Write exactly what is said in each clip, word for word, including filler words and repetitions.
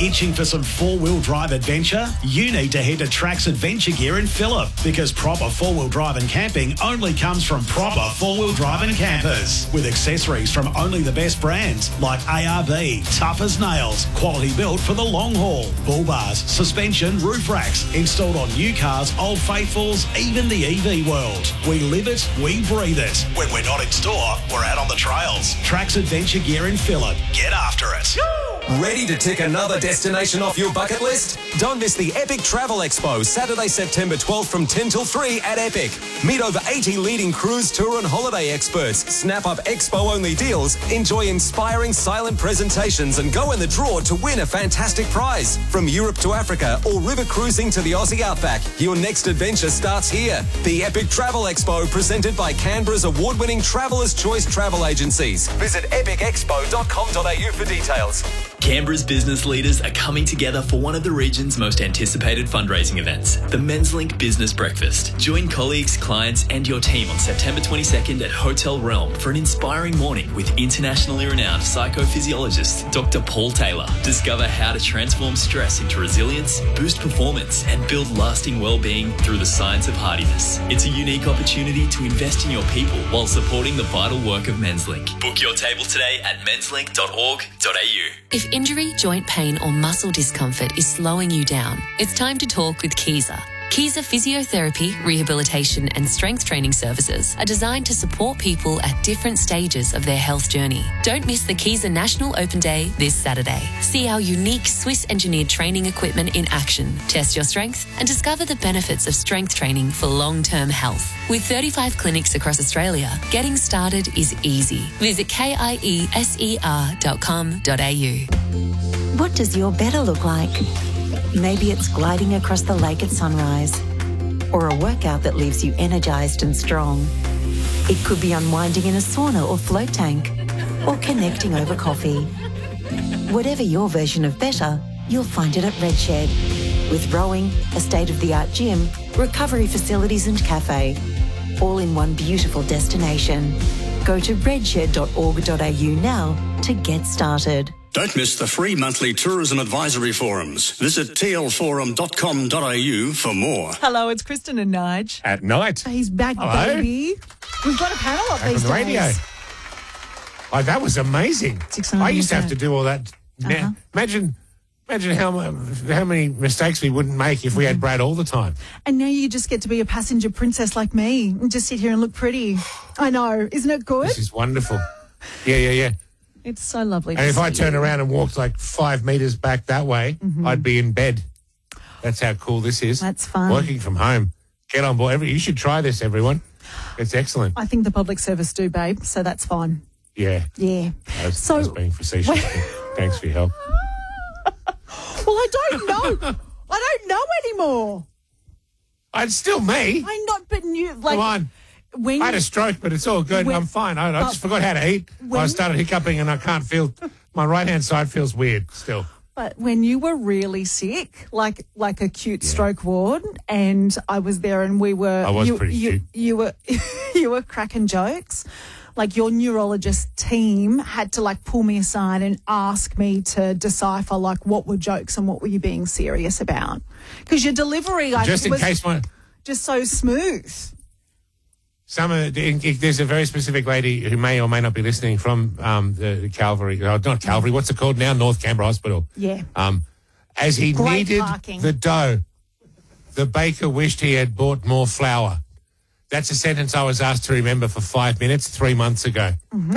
Itching for some four-wheel drive adventure? You need to head to Trax Adventure Gear in Phillip, because proper four-wheel drive and camping only comes from proper four-wheel drive and campers. With accessories from only the best brands like A R B, tough as nails, quality built for the long haul, bull bars, suspension, roof racks, installed on new cars, Old Faithfuls, even the E V world. We live it, we breathe it. When we're not in store, we're out on the trails. Trax Adventure Gear in Phillip. Get after it. Ready to tick another destination off your bucket list? Don't miss the Epic Travel Expo, Saturday, September twelfth from ten till three at Epic. Meet over eighty leading cruise, tour and holiday experts. Snap up expo-only deals, enjoy inspiring silent presentations and go in the draw to win a fantastic prize. From Europe to Africa or river cruising to the Aussie Outback, your next adventure starts here. The Epic Travel Expo, presented by Canberra's award-winning Traveller's Choice Travel Agencies. Visit epic expo dot com dot a u for details. Canberra's business leaders are coming together for one of the region's most anticipated fundraising events, the Menslink Business Breakfast. Join colleagues, clients and your team on September twenty-second at Hotel Realm for an inspiring morning with internationally renowned psychophysiologist Doctor Paul Taylor. Discover how to transform stress into resilience, boost performance and build lasting well-being through the science of hardiness. It's a unique opportunity to invest in your people while supporting the vital work of Menslink. Book your table today at menslink dot org dot a u. If injury, joint pain or muscle discomfort is slowing you down, it's time to talk with Kiza. Kiza Physiotherapy, Rehabilitation and Strength Training Services are designed to support people at different stages of their health journey. Don't miss the Kiza National Open Day this Saturday. See our unique Swiss-engineered training equipment in action, test your strength and discover the benefits of strength training for long-term health. With thirty-five clinics across Australia, getting started is easy. Visit kieser dot com dot a u. What does your better look like? Maybe it's gliding across the lake at sunrise, or a workout that leaves you energised and strong. It could be unwinding in a sauna or float tank, or connecting over coffee. Whatever your version of better, you'll find it at Redshed. With rowing, a state-of-the-art gym, recovery facilities and cafe, all in one beautiful destination. Go to redshed dot org dot a u now to get started. Don't miss the free monthly tourism advisory forums. Visit t l forum dot com dot a u for more. Hello, it's Kristen and Nige. At night. He's back, Hello. baby. We've got a panel up Back these on the days. radio. Oh, that was amazing. It's exciting, I used to have isn't to it? do all that. Now, Uh-huh. Imagine, imagine how mu- how many mistakes we wouldn't make if we had Brad all the time. And now you just get to be a passenger princess like me and just sit here and look pretty. I know. Isn't it good? This is wonderful. Yeah, yeah, yeah. It's so lovely. And to if I see turned you. around and walked like five metres back that way, Mhm. I'd be in bed. That's how cool this is. That's fun. Working from home. Get on board. Every, you should try this, everyone. It's excellent. I think the public service do, babe, so that's fine. Yeah. Yeah. I was, So- I was being facetious. Thanks for your help. Well, I don't know. I don't know anymore. It's still me. I not, but you like. Come on. When I had a stroke, but it's all good. When- I'm fine. I, I but just forgot how to eat. when- I started hiccuping and I can't feel, my right-hand side feels weird still. But when you were really sick, like like acute stroke ward, and I was there, and we were, I was you, pretty you, acute. you were, you were cracking jokes. Like your neurologist team had to like pull me aside and ask me to decipher like what were jokes and what were you being serious about, because your delivery, I Just think, in was case one, just so smooth. some of the, there's a very specific lady who may or may not be listening from um, the, the Calvary, oh, not Calvary, what's it called now? North Canberra Hospital. Yeah. Um, as he Great needed parking. the dough, the baker wished he had bought more flour. That's a sentence I was asked to remember for five minutes three months ago. And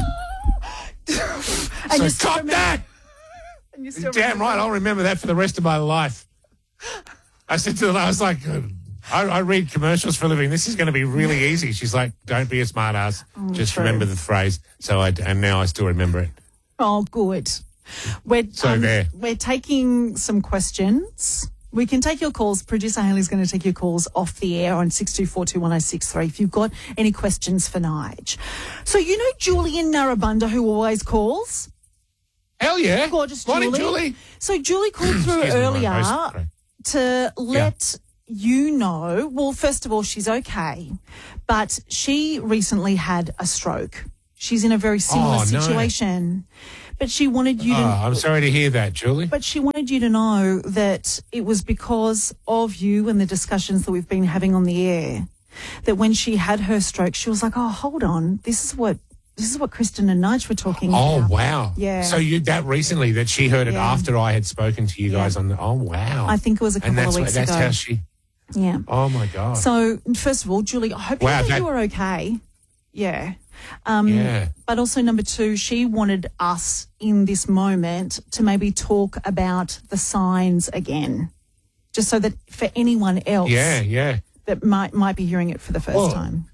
So you still stop remember- that! And you still Damn remember- right, I'll remember that for the rest of my life. I said to her, I was like, uh, I, I read commercials for a living. This is going to be really easy. She's like, don't be a smart ass. Oh, Just true. remember the phrase. So I, and now I still remember it. Oh, good. We're, So there. We're taking some questions. We can take your calls. Producer Haley's going to take your calls off the air on six two four two one oh six three if you've got any questions for Nige. So you know Julian Narabunda, who always calls? Hell yeah. Gorgeous Morning, Julie. Julie. So Julie called through Excuse me, my earlier voice. Sorry. to let you know, well, first of all, she's okay, but she recently had a stroke. She's in a very similar Oh, no. situation. But she wanted you to... Oh, I'm sorry to hear that, Julie. But she wanted you to know that it was because of you and the discussions that we've been having on the air that when she had her stroke, she was like, oh, hold on, this is what this is what Kristen and Nige were talking Oh, about. wow. Yeah. So you that recently that she heard it Yeah. after I had spoken to you Yeah. guys on the... Oh, wow. I think it was a couple and that's of weeks what, that's ago. how she... Yeah. Oh, my God. So, first of all, Julie, I hope Wow, you, that- you were okay. Yeah. Um, Yeah. But also, number two, she wanted us in this moment to maybe talk about the signs again, just so that for anyone else Yeah, yeah. that might might be hearing it for the first Well, time.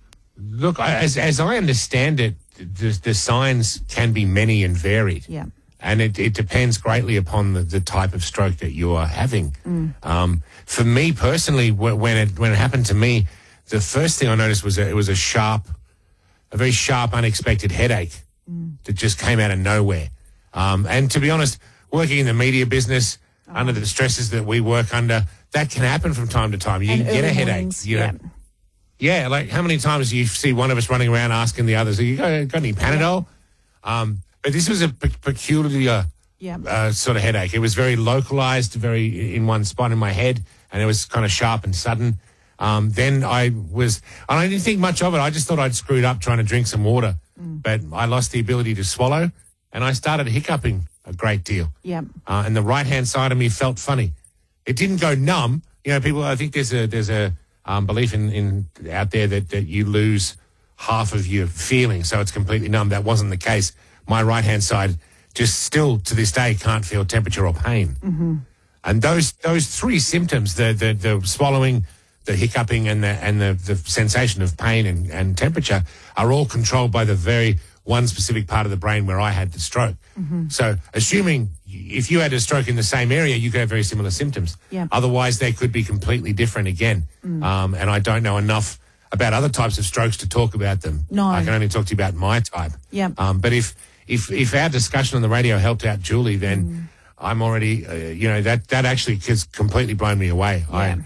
Look, I- as as I understand it, the, the signs can be many and varied. Yeah. And it, it depends greatly upon the, the type of stroke that you are having. Mm. Um, for me personally, wh- when it when it happened to me, the first thing I noticed was that it was a sharp, a very sharp, unexpected headache Mm. that just came out of nowhere. Um, and to be honest, working in the media business, Oh. under the stresses that we work under, that can happen from time to time. You And can get a early headache. mornings, You know, yeah. yeah, like how many times do you see one of us running around asking the others, you got, got any Panadol? Um, but this was a pe- peculiar Yeah. uh, sort of headache. It was very localized, very in one spot in my head, and it was kind of sharp and sudden. Um, then I was, and I didn't think much of it. I just thought I'd screwed up trying to drink some water, but I lost the ability to swallow, and I started hiccuping a great deal. Yeah. Uh, and the right-hand side of me felt funny. It didn't go numb. You know, people, I think there's a there's a um, belief in, in out there that, that you lose half of your feeling, so it's completely numb. That wasn't the case. My right-hand side just still to this day can't feel temperature or pain. Mm-hmm. And those those three symptoms, the the, the swallowing, the hiccuping, and the and the, the sensation of pain and, and temperature, are all controlled by the very one specific part of the brain where I had the stroke. Mm-hmm. So assuming if you had a stroke in the same area, you could have very similar symptoms. Yeah. Otherwise, they could be completely different again. Mm. Um, and I don't know enough about other types of strokes to talk about them. No. I can only talk to you about my type. Yeah. Um, but if, if, if our discussion on the radio helped out Julie, then Mm. I'm already, uh, you know, that, that actually has completely blown me away. Yeah. I,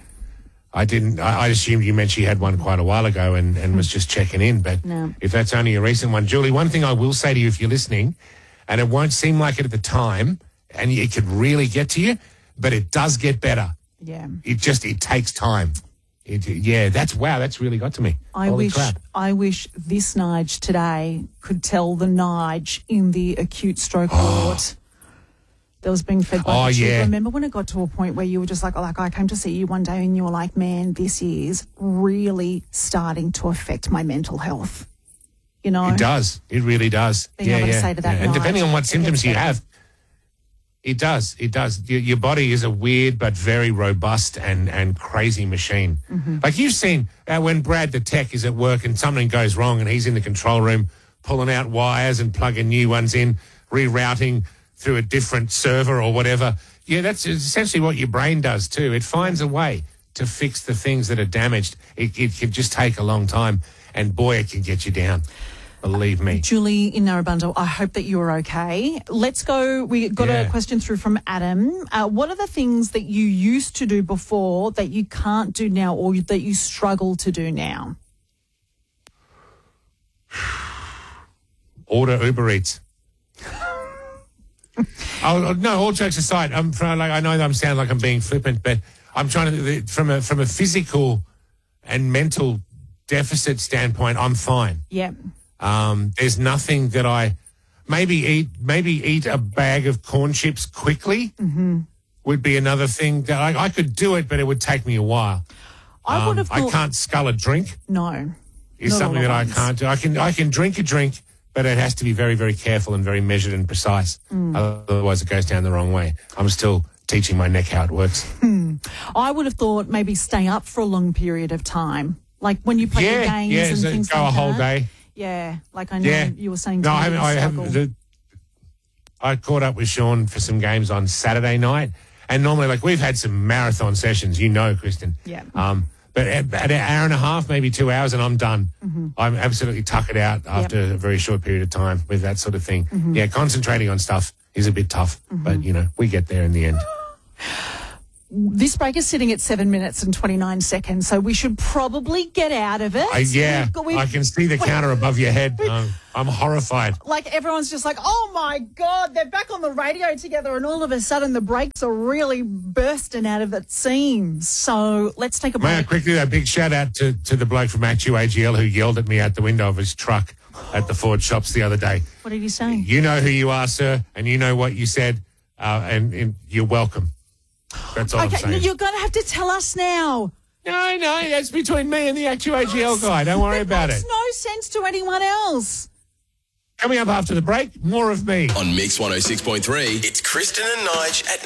I didn't, I, I assumed you meant she had one quite a while ago and, and was just checking in. But No. if that's only a recent one, Julie, one thing I will say to you if you're listening, and it won't seem like it at the time, and it could really get to you, but it does get better. Yeah. It just, it takes time. It, yeah, that's, wow, that's really got to me. I Holy wish crap. I wish this Nige today could tell the Nige in the acute stroke ward that was being fed by Oh, the tube. yeah. Remember when it got to a point where you were just like, like I came to see you one day and you were like, man, this is really starting to affect my mental health. You know? It does. It really does. Being yeah, able to yeah. say to that yeah. And night, depending on what it symptoms gets you better. have, it does. It does. Your, your body is a weird but very robust and, and crazy machine. Mm-hmm. Like you've seen uh, when Brad the tech is at work and something goes wrong and he's in the control room pulling out wires and plugging new ones in, rerouting through a different server or whatever. Yeah, that's essentially what your brain does too. It finds a way to fix the things that are damaged. It, it can just take a long time, and boy, it can get you down. Believe me. Julie in Narrabundah, I hope that you are okay. Let's go. We got Yeah. a question through from Adam. Uh, what are the things that you used to do before that you can't do now or that you struggle to do now? Order Uber Eats. Oh no! All jokes aside, I'm trying, like I know that I'm sounding like I'm being flippant, but I'm trying to from a from a physical and mental deficit standpoint, I'm fine. Yeah. Um, there's nothing that I maybe eat. Maybe eat a bag of corn chips quickly Mm-hmm. would be another thing that I, I could do it, but it would take me a while. I would Um, have I thought... can't scull a drink. No. Is Not something all that at I once. can't do. I can I can drink a drink, but it has to be very, very careful and very measured and precise. Mm. Otherwise, it goes down the wrong way. I'm still teaching my neck how it works. I would have thought maybe stay up for a long period of time. Like when you play your yeah, games yeah. and So things go like a whole that. day. Yeah. Like I know Yeah. you were saying to No, me I haven't. you I struggle. haven't. The, I caught up with Sean for some games on Saturday night, and normally, like we've had some marathon sessions, you know, Kristen. Yeah. Um, but at, at an hour and a half, maybe two hours, and I'm done. Mm-hmm. I'm absolutely tuckered out after a very short period of time with that sort of thing. Mm-hmm. Yeah, concentrating on stuff is a bit tough, but you know, we get there in the end. this break is sitting at seven minutes and twenty-nine seconds, so we should probably get out of it. Uh, yeah, We've got- we've- I can see the counter above your head. I'm, I'm horrified. Like everyone's just like, oh my God, they're back on the radio together, and all of a sudden the brakes are really bursting out of its seams. So let's take a May I break. quickly, a big shout out to, to the bloke from Actu A G L who yelled at me out the window of his truck at the Ford shops the other day. What did he say? You know who you are, sir, and you know what you said, uh, and, and you're welcome. That's all I'm Okay, saying. you're going to have to tell us now. No, no, that's between me and the Actu A G L guy. Don't worry It about makes it. no sense to anyone else. Coming up after the break, more of me. On Mix one oh six point three, it's Kristen and Nige at